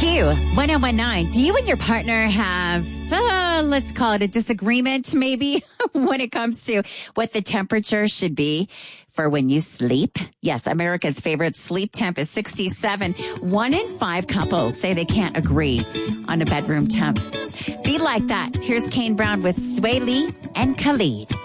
Q1019. Do you and your partner have, let's call it a disagreement, maybe, when it comes to what the temperature should be for when you sleep? Yes, America's favorite sleep temp is 67. 1 in 5 couples say they can't agree on a bedroom temp. Be like that. Here's Kane Brown with Sway Lee and Khalid.